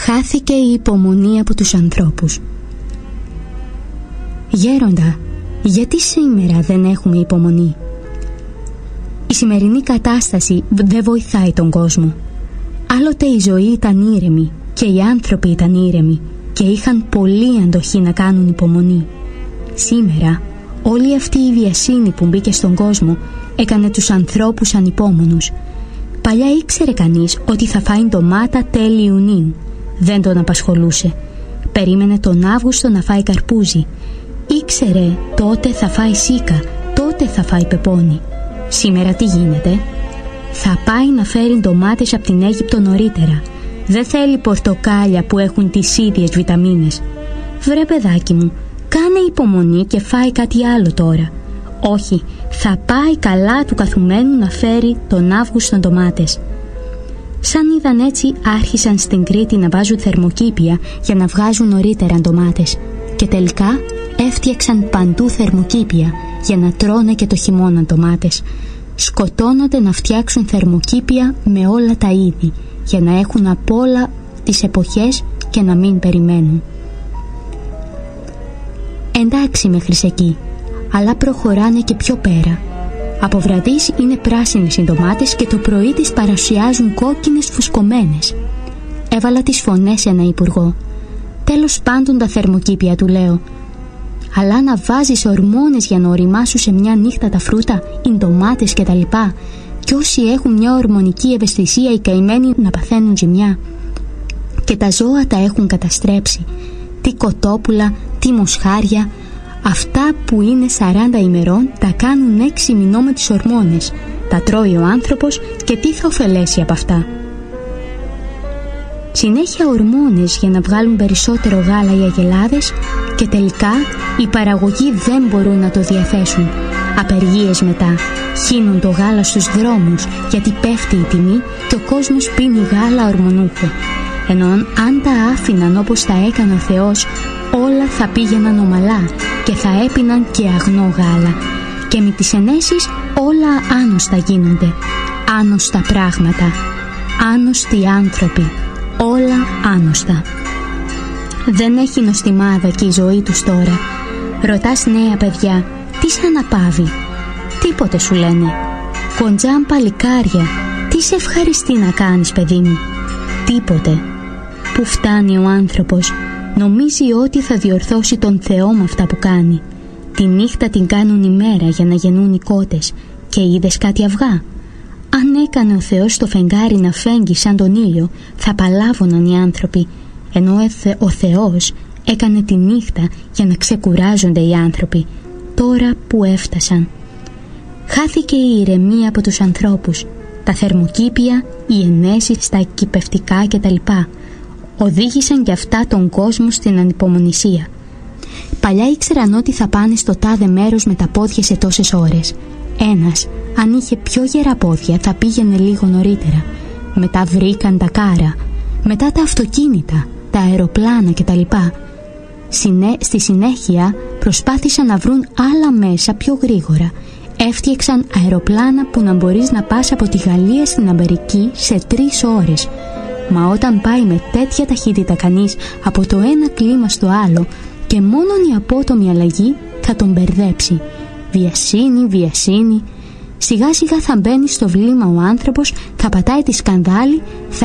Χάθηκε η υπομονή από τους ανθρώπους. Γέροντα, γιατί σήμερα δεν έχουμε υπομονή? Η σημερινή κατάσταση δεν βοηθάει τον κόσμο. Άλλοτε η ζωή ήταν ήρεμη και οι άνθρωποι ήταν ήρεμοι και είχαν πολλή αντοχή να κάνουν υπομονή. Σήμερα όλη αυτή η βιασύνη που μπήκε στον κόσμο έκανε τους ανθρώπους ανυπόμονους. Παλιά ήξερε κανείς ότι θα φάει ντομάτα τέλη Ιουνίου. Δεν τον απασχολούσε. Περίμενε τον Αύγουστο να φάει καρπούζι. Ήξερε τότε θα φάει σίκα, τότε θα φάει πεπόνι. Σήμερα τι γίνεται? Θα πάει να φέρει ντομάτες από την Αίγυπτο νωρίτερα. Δεν θέλει πορτοκάλια που έχουν τις ίδιες βιταμίνες. Βρε παιδάκι μου, κάνε υπομονή και φάει κάτι άλλο τώρα. Όχι, θα πάει καλά του καθουμένου να φέρει τον Αύγουστο ντομάτες. Σαν είδαν έτσι, άρχισαν στην Κρήτη να βάζουν θερμοκήπια για να βγάζουν νωρίτερα ντομάτες. Και τελικά έφτιαξαν παντού θερμοκήπια για να τρώνε και το χειμώνα ντομάτες. Σκοτώνονται να φτιάξουν θερμοκήπια με όλα τα είδη για να έχουν από όλα τις εποχές και να μην περιμένουν. Εντάξει μέχρι εκεί, αλλά προχωράνε και πιο πέρα. Από βραδείς είναι πράσινες οι ντομάτες και το πρωί τις παρουσιάζουν κόκκινες φουσκωμένες. Έβαλα τις φωνές ένα υπουργό. Τέλος πάντων τα θερμοκήπια, του λέω. Αλλά να βάζεις ορμόνες για να οριμάσουν σε μια νύχτα τα φρούτα, οι ντομάτες κτλ. Και όσοι έχουν μια ορμονική ευαισθησία, οι καημένοι να παθαίνουν ζημιά. Και τα ζώα τα έχουν καταστρέψει. Τι κοτόπουλα, τι μοσχάρια. Αυτά που είναι 40 ημερών τα κάνουν 6 μηνών με τις ορμόνες. Τα τρώει ο άνθρωπος και τι θα ωφελέσει από αυτά? Συνέχεια ορμόνες για να βγάλουν περισσότερο γάλα οι αγελάδες και τελικά οι παραγωγοί δεν μπορούν να το διαθέσουν. Απεργίες μετά. Χύνουν το γάλα στους δρόμους γιατί πέφτει η τιμή και ο κόσμος πίνει γάλα ορμονούχο. Ενώ αν τα άφηναν όπως τα έκανε ο Θεός, όλα θα πήγαιναν ομαλά και θα έπιναν και αγνό γάλα. Και με τις ενέσεις όλα άνοστα γίνονται. Άνοστα πράγματα. Άνωστοι άνθρωποι. Όλα άνοστα. Δεν έχει νοστιμάδα και η ζωή τους τώρα. Ρωτάς νέα παιδιά, τι σαν αναπαύει? Τίποτε σου λένε. Κοντζάν παλικάρια, τι σε ευχαριστεί να κάνεις παιδί μου? Τίποτε. Πού φτάνει ο άνθρωπος? Νομίζει ότι θα διορθώσει τον Θεό με αυτά που κάνει. Τη νύχτα την κάνουν ημέρα για να γεννούν οι κότες. Και είδες κάτι αυγά? Αν έκανε ο Θεός το φεγγάρι να φέγγει σαν τον ήλιο, θα παλάβωναν οι άνθρωποι. Ενώ ο Θεός έκανε τη νύχτα για να ξεκουράζονται οι άνθρωποι. Τώρα που έφτασαν. Χάθηκε η ηρεμία από τους ανθρώπους. Τα θερμοκήπια, οι ενέσεις στα εκκυπευτικά κτλ. Οδήγησαν και αυτά τον κόσμο στην ανυπομονησία. Παλιά ήξεραν ότι θα πάνε στο τάδε μέρος με τα πόδια σε τόσες ώρες. Ένας, αν είχε πιο γερά πόδια, θα πήγαινε λίγο νωρίτερα. Μετά βρήκαν τα κάρα, μετά τα αυτοκίνητα, τα αεροπλάνα κτλ. Στη συνέχεια προσπάθησαν να βρουν άλλα μέσα πιο γρήγορα. Έφτιαξαν αεροπλάνα που να μπορείς να πας από τη Γαλλία στην Αμερική σε 3 ώρες. Μα όταν πάει με τέτοια ταχύτητα κανείς από το ένα κλίμα στο άλλο, και μόνον η απότομη αλλαγή θα τον μπερδέψει. Βιασύνη. Σιγά σιγά θα μπαίνει στο βλήμα ο άνθρωπος, θα πατάει τη σκανδάλη,